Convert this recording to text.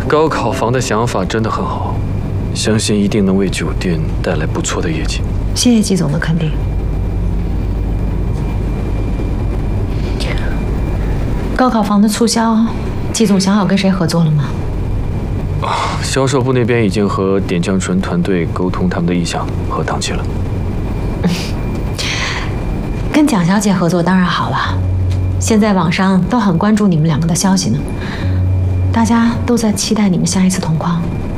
高考房的想法真的很好，相信一定能为酒店带来不错的业绩。 谢谢季总的肯定。高考房的促销，季总想好跟谁合作了吗？ 销售部那边已经和点将纯团队沟通他们的意向和档期了。 跟蒋小姐合作当然好了，现在网上都很关注你们两个的消息呢，大家都在期待你们下一次同框。